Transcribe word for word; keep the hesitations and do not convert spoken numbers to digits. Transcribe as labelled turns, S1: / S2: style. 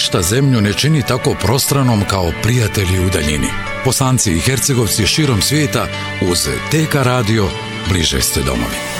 S1: ništa zemlju ne čini tako prostranom kao prijatelji u daljini. Bosanci i Hercegovci širom svijeta uz T K radio bliže ste domovi.